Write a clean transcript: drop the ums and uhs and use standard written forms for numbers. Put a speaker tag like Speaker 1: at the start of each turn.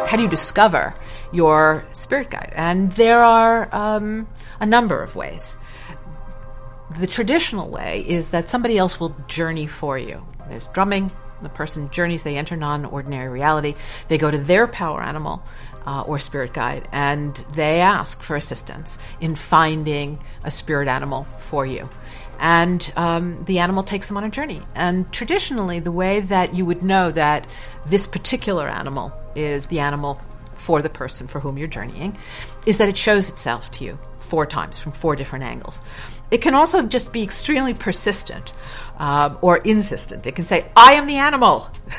Speaker 1: How do you discover your spirit guide? And there are a number of ways. The traditional way is that somebody else will journey for you. There's drumming. The person journeys, they enter non-ordinary reality. They go to their power animal or spirit guide, and they ask for assistance in finding a spirit animal for you. And the animal takes them on a journey. And traditionally, the way that you would know that this particular animal is the animal for the person for whom you're journeying is that it shows itself to you 4 times from 4 different angles. It can also just be extremely persistent or insistent. It can say, I am the animal.